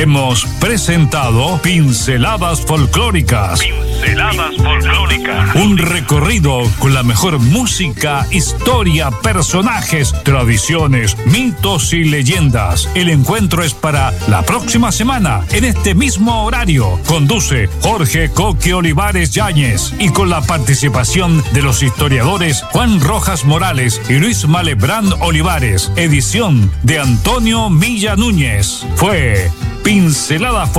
hemos presentado Pinceladas Folclóricas. Pinceladas Folclóricas. Un recorrido con la mejor música, historia, personajes, tradiciones, mitos y leyendas. El encuentro es para la próxima semana, en este mismo horario. Conduce Jorge Coque Olivares Yáñez y con la participación de los historiadores Juan Rojas Morales y Luis Malebrán Olivares. Edición de Antonio Milla Núñez. Fue Pinceladas